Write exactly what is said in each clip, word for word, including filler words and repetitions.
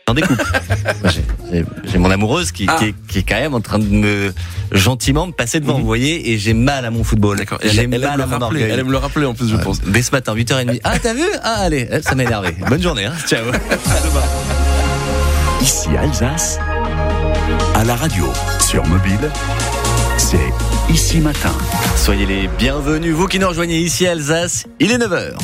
J'en découpe. Moi, j'ai, j'ai, j'ai mon amoureuse qui, ah. qui, est, qui est quand même en train de me gentiment me passer devant, mmh. vous voyez, et j'ai mal à mon football. D'accord. J'ai elle, mal elle à mon rappeler, orgueil. Elle aime le rappeler en plus, je ouais, pense. Dès ce matin, huit heures trente. Ah, t'as vu? Ah, allez, ça m'a énervé. Bonne journée, hein. Ciao. Ici Alsace, à la radio, sur mobile, c'est Ici Matin. Soyez les bienvenus, vous qui nous rejoignez ici à Alsace, il est neuf heures.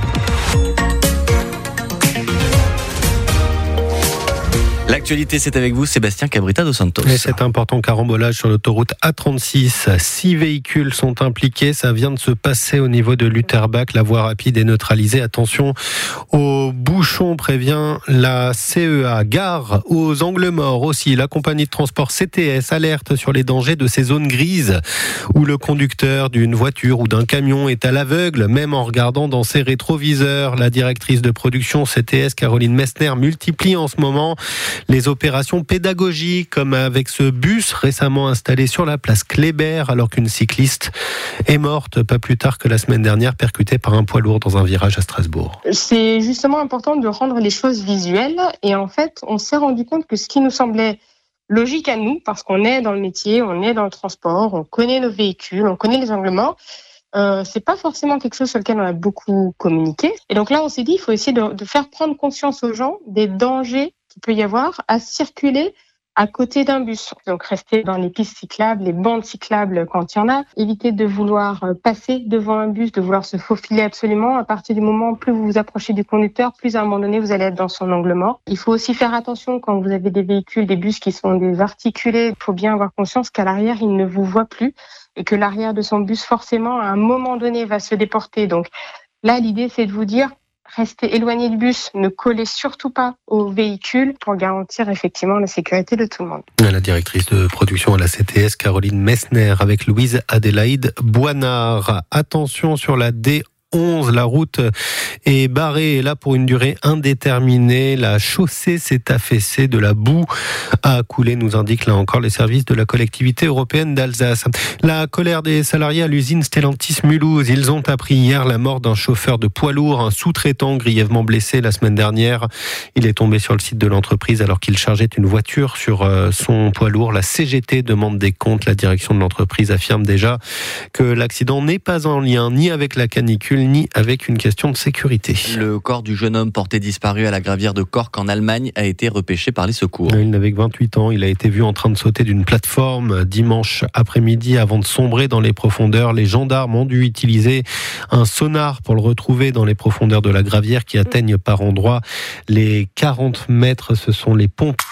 L'actualité, c'est avec vous, Sébastien Cabrita dos Santos. Et cet important carambolage sur l'autoroute A trente-six. Six véhicules sont impliqués. Ça vient de se passer au niveau de l'Utterbach. La voie rapide est neutralisée. Attention aux bouchons, prévient la C E A. Gare aux angles morts aussi. La compagnie de transport C T S alerte sur les dangers de ces zones grises où le conducteur d'une voiture ou d'un camion est à l'aveugle, même en regardant dans ses rétroviseurs. La directrice de production C T S, Caroline Messner, multiplie en ce moment les opérations pédagogiques, comme avec ce bus récemment installé sur la place Kléber, alors qu'une cycliste est morte pas plus tard que la semaine dernière, percutée par un poids lourd dans un virage à Strasbourg. C'est justement important de rendre les choses visuelles, et en fait, on s'est rendu compte que ce qui nous semblait logique à nous, parce qu'on est dans le métier, on est dans le transport, on connaît nos véhicules, on connaît les angles morts, Euh, c'est pas forcément quelque chose sur lequel on a beaucoup communiqué. Et donc là, on s'est dit, il faut essayer de, de faire prendre conscience aux gens des dangers qu'il peut y avoir à circuler à côté d'un bus. Donc rester dans les pistes cyclables, les bandes cyclables quand il y en a. Éviter de vouloir passer devant un bus, de vouloir se faufiler absolument. À partir du moment où plus vous vous approchez du conducteur, plus à un moment donné, vous allez être dans son angle mort. Il faut aussi faire attention quand vous avez des véhicules, des bus qui sont des articulés. Il faut bien avoir conscience qu'à l'arrière, il ne vous voit plus et que l'arrière de son bus, forcément, à un moment donné, va se déporter. Donc là, l'idée, c'est de vous dire, restez éloigné du bus, ne collez surtout pas au véhicule pour garantir effectivement la sécurité de tout le monde. La directrice de production à la C T S, Caroline Messner, avec Louise Adélaïde Boinard. Attention sur la D onze, la route est barrée et là pour une durée indéterminée. La chaussée s'est affaissée, de la boue a coulé, nous indiquent là encore les services de la collectivité européenne d'Alsace. La colère des salariés à l'usine Stellantis Mulhouse. Ils ont appris hier la mort d'un chauffeur de poids lourd, un sous-traitant grièvement blessé la semaine dernière. Il est tombé sur le site de l'entreprise alors qu'il chargeait une voiture sur son poids lourd. La C G T demande des comptes. La direction de l'entreprise affirme déjà que l'accident n'est pas en lien ni avec la canicule ni avec une question de sécurité. Le corps du jeune homme porté disparu à la gravière de Cork en Allemagne a été repêché par les secours. Il n'avait que vingt-huit ans. Il a été vu en train de sauter d'une plateforme dimanche après-midi avant de sombrer dans les profondeurs. Les gendarmes ont dû utiliser un sonar pour le retrouver dans les profondeurs de la gravière qui atteignent par endroits les quarante mètres. Ce sont les pompiers.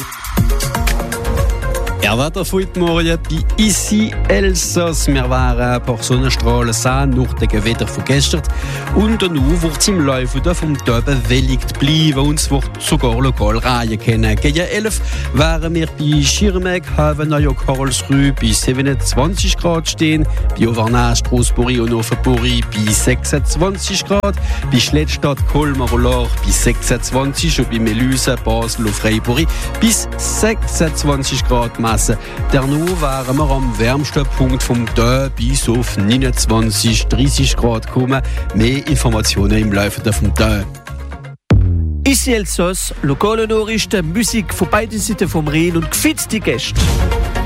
Er wat er voit morgen bij Ici Elsass. Wir waren per Sonnenstrahlen sehen, nach dem Gewitter von gestern. Und nu wird im Laufe vom Tag bewölkt bleiben und es wird sogar lokal Reihen können. Gegen elf waren wir bei Schirmeck, Havenay und Karlsruhe bei siebenundzwanzig Grad stehen, bei Auvergne, Straßburg und Offenburg bei sechsundzwanzig Grad, bei Schlettstadt, Colmar und Lahr bei sechsundzwanzig und bei Meluse, Basel und Freiburg bis sechsundzwanzig Grad. Danach waren wir am wärmsten Punkt vom Tag bis auf neunundzwanzig, dreißig Grad kommen. Mehr Informationen im Laufe vom Tag. Ici Elsass, lokale Nachrichten, Musik von beiden Seiten vom Rhein und gefitzte Gäste.